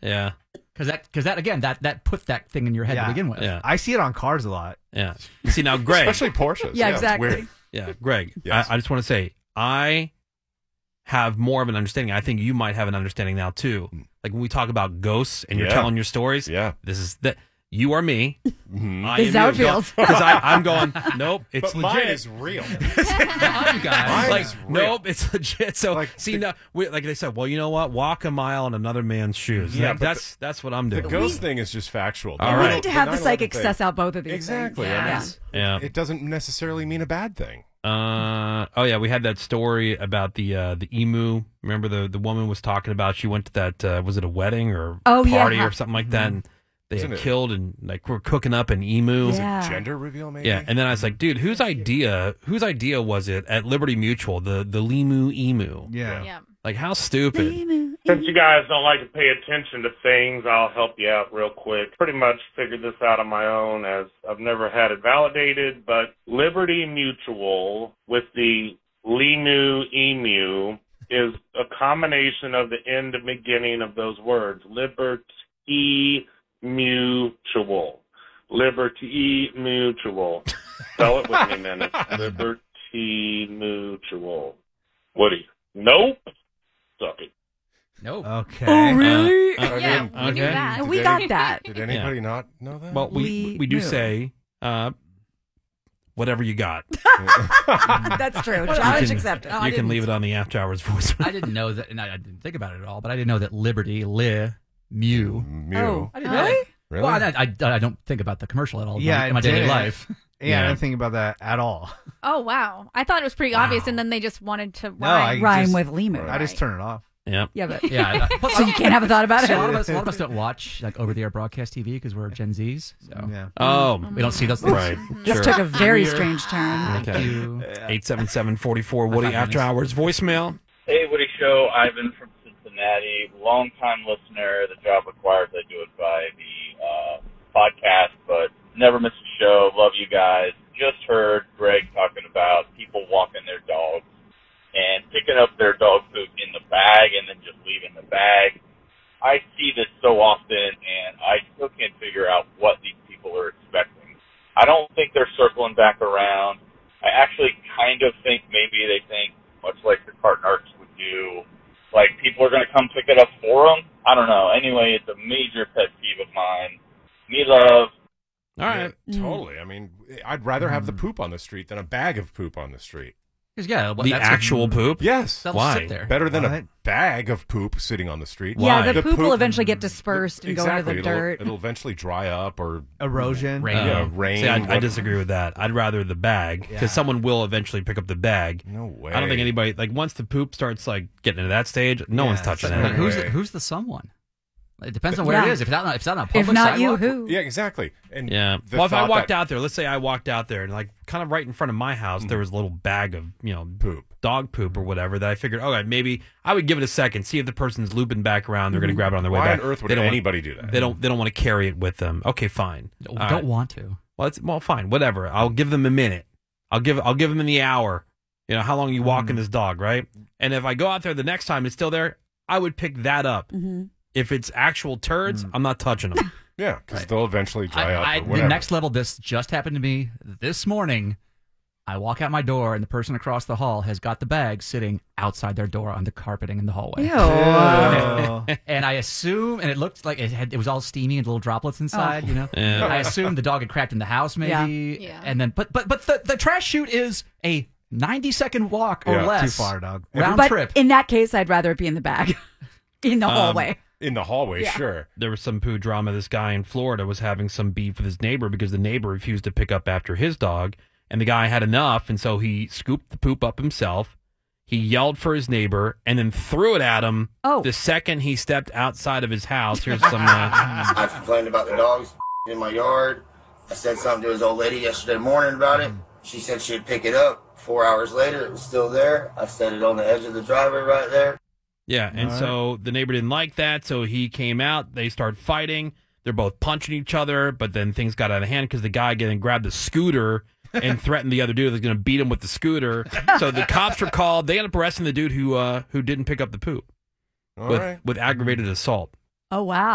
Yeah. Because that again, that put that thing in your head to begin with. Yeah. I see it on cars a lot. Yeah. See, now, Greg. Especially Porsches. Yeah, It's exactly. weird. Yeah, Greg, Yes. I just want to say, I have more of an understanding. I think you might have an understanding now, too. Like when we talk about ghosts and you're Yeah. telling your stories, this is that. You are me. Mhm. This is how it feels. Because I'm going, nope, it's But legit. mine is real. Mine, guys. Mine Like, is real. nope, it's legit. So, Like, see, now, like they said, well, you know what? Walk a mile in another man's shoes. Yeah, Like, but that's what I'm The doing. ghost thing is just factual. All We right. need to have the 9/11 psychic thing- suss out both of these Exactly. things. I mean, Yeah. it's- Yeah. It doesn't necessarily mean a bad thing. Oh yeah, we had that story about the emu. Remember the woman was talking about she went to that was it a wedding or Oh, party yeah. or something like that, and they Isn't had it- killed and like were cooking up an emu. Yeah. Gender reveal, maybe? Yeah, and then I was like, dude, whose idea was it at Liberty Mutual, the Limu emu? Yeah. Like how stupid. Since you guys don't like to pay attention to things, I'll help you out real quick. Pretty much figured this out on my own as I've never had it validated, but Liberty Mutual with the Limu emu is a combination of the end and beginning of those words. Liberty Mutual. Liberty Mutual. Spell it with me, man. It's Liberty Mutual. Woody. Nope. Suck it. Nope. Okay. Oh, really? Yeah, we knew that. Did We got that. Did anybody not know that? Well, we do Limu. say whatever you got. That's true. Challenge accepted. I You can didn't- leave it on the after hours voice. I didn't know that, and I didn't think about it at all. But I didn't know that Liberty, Mew. Mew. Oh, I didn't know really? Really? Well, I don't think about the commercial at all. Yeah, in my I daily did. life. Yeah, I didn't think about that at all. Oh, wow. I thought it was pretty obvious, and then they just wanted to No, I rhyme. Rhyme just- with Limu. I just turn it off. Yeah. Yeah, but Yeah. so you can't have a thought about it. So a lot of us don't watch like over the air broadcast TV because we're Gen Zs. So Yeah. Oh, we don't see those things. right. This Sure. took a very Weird. strange turn. Thank Okay. you. 877-44 Woody 5 after minutes. hours voicemail. Hey, Woody Show. Ivan from Cincinnati. Long-time listener. The job requires I do it by the podcast, but never miss a show. Love you guys. Just heard Greg talking about people walking their dogs and picking up their dog poop in the bag and then just leaving the bag. I see this so often, and I still can't figure out what these people are expecting. I don't think they're circling back around. I actually kind of think maybe they think, much like the Cartnarks would do, like people are going to come pick it up for them. I don't know. Anyway, it's a major pet peeve of mine. Me love. All right. Yeah, totally. I mean, I'd rather have the poop on the street than a bag of poop on the street. 'Cause, yeah, The actual poop? Yes. That'll Why? sit there. Better than What? a bag of poop sitting on the street. Yeah, Why? the poop will eventually get dispersed and go into Exactly. the dirt. It'll eventually dry up or Erosion. Rain. yeah, rain. See, I what- disagree with that. I'd rather the bag because Yeah. someone will eventually pick up the bag. No way. I don't think anybody like once the poop starts like getting to that stage, no Yeah, one's touching it's it. Like, No who's way. who's the someone? It depends on where Yeah. it is. If it's not on a public If not you, sidewalk, who? Yeah, exactly. And Yeah. the Well, if I thought walked that- out there, let's say I walked out there and like kind of right in front of my house, there was a little bag of poop. dog poop or whatever that I figured, okay, maybe I would give it a second, see if the person's looping back around. They're going to grab it on their way Why back. on earth would They don't want- anybody do that? They don't want to carry it with them. Okay, fine. don't All right. want to. Well, fine, whatever. I'll give them a minute. I'll give them in the hour. You know how long you walking this dog, right? And if I go out there the next time it's still there, I would pick that up. Mhm. If it's actual turds, I'm not touching them. Yeah, because they'll eventually dry up. Or The whatever. next level, this just happened to me this morning. I walk out my door, and the person across the hall has got the bag sitting outside their door on the carpeting in the hallway. Ew. And I assume, and it looked like it was all steamy and little droplets inside, you know. Yeah. I assumed the dog had crapped in the house, maybe. Yeah. And then, but the trash chute is a 90-second walk or Yeah. less. Too far, dog. Round But trip. in that case, I'd rather it be in the bag, in the hallway. In the hallway, Yeah. sure. There was some poo drama. This guy in Florida was having some beef with his neighbor because the neighbor refused to pick up after his dog, and the guy had enough, and so he scooped the poop up himself. He yelled for his neighbor and then threw it at him the second he stepped outside of his house. Here's some. I complained about the dogs in my yard. I said something to his old lady yesterday morning about it. She said she'd pick it up. 4 hours later, it was still there. I set it on the edge of the driveway right there. Yeah, and so the neighbor didn't like that, so he came out. They start fighting. They're both punching each other, but then things got out of hand because the guy grabbed the scooter and threatened the other dude that was going to beat him with the scooter. So the cops were called. They ended up arresting the dude who didn't pick up the poop All right. with aggravated assault. Oh, wow.